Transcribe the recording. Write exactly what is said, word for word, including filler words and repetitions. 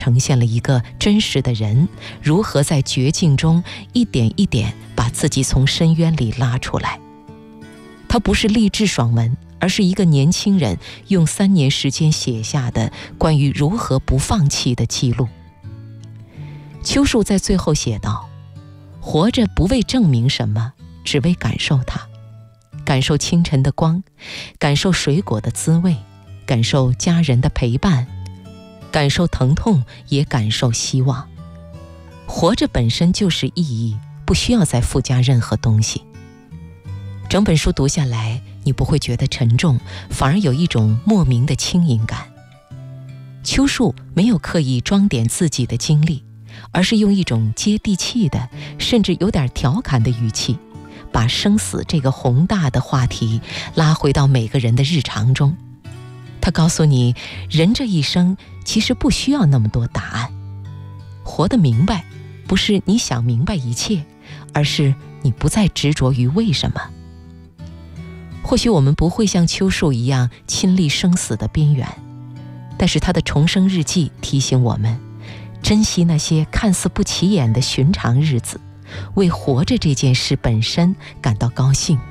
呈现了一个真实的人如何在绝境中一点一点把自己从深渊里拉出来。它不是励志爽文，而是一个年轻人用三年时间写下的关于如何不放弃的记录。丘树在最后写道：活着不为证明什么，只为感受它，感受清晨的光，感受水果的滋味，感受家人的陪伴，感受疼痛，也感受希望。活着本身就是意义，不需要再附加任何东西。整本书读下来，你不会觉得沉重，反而有一种莫名的轻盈感。丘树没有刻意装点自己的经历，而是用一种接地气的，甚至有点调侃的语气，把生死这个宏大的话题拉回到每个人的日常中。他告诉你，人这一生其实不需要那么多答案，活得明白，不是你想明白一切，而是你不再执着于为什么。或许我们不会像丘树一样亲历生死的边缘，但是他的重生日记提醒我们，珍惜那些看似不起眼的寻常日子，为活着这件事本身感到高兴。